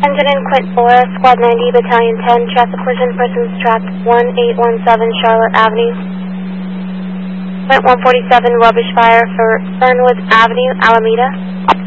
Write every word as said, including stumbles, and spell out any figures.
Engine in Quint four, Squad ninety, Battalion ten, traffic collision, persons tracked one eight one seven Charlotte Avenue. Quint one forty-seven, rubbish fire for Fernwood Avenue, Alameda.